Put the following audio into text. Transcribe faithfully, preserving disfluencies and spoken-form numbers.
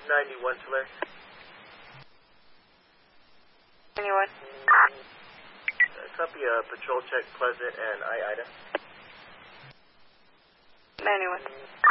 ninety-one, Tulare. ninety-one. Uh, copy uh, patrol check Pleasant and I, Ida. ninety-one.